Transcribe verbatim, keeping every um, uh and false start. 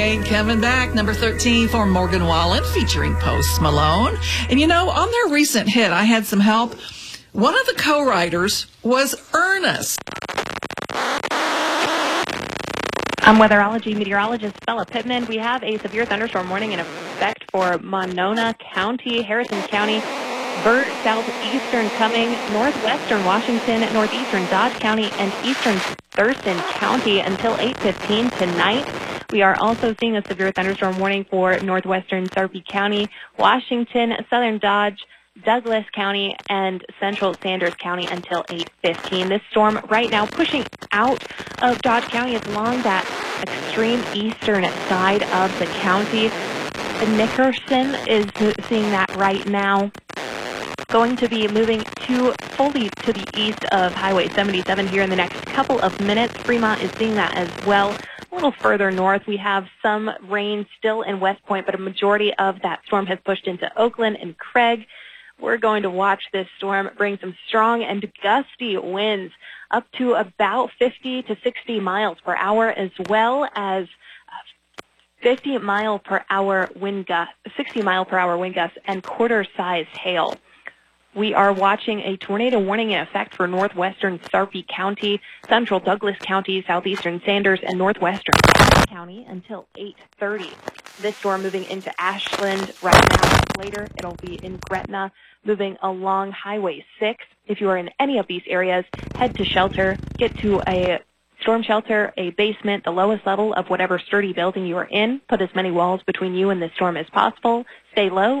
Hey, Kevin back, number thirteen for Morgan Wallen, featuring Post Malone. And you know, on their recent hit, I had some help. One of the co-writers was Ernest. I'm weatherology meteorologist Bella Pittman. We have a severe thunderstorm warning in effect for Monona County, Harrison County, Burt southeastern coming, northwestern Washington, northeastern Dodge County, and eastern Thurston County until eight fifteen tonight. We are also seeing a severe thunderstorm warning for northwestern Sarpy County, Washington, southern Dodge, Douglas County, and central Sanders County until eight fifteen. This storm right now pushing out of Dodge County is along that extreme eastern side of the county. Nickerson is seeing that right now. Going to be moving to fully to the east of Highway seventy-seven here in the next couple of minutes. Fremont is seeing that as well. A little further north, we have some rain still in West Point, but a majority of that storm has pushed into Oakland and Craig. We're going to watch this storm bring some strong and gusty winds up to about fifty to sixty miles per hour, as well as fifty mile per hour wind gust, sixty mile per hour wind gusts, and quarter-size hail. We are watching a tornado warning in effect for northwestern Sarpy County, central Douglas County, southeastern Sanders, and northwestern County until eight thirty. This storm moving into Ashland right now. Later, it'll be in Gretna, moving along Highway six. If you are in any of these areas, head to shelter, get to a storm shelter, a basement, the lowest level of whatever sturdy building you are in. Put as many walls between you and the storm as possible. Stay low,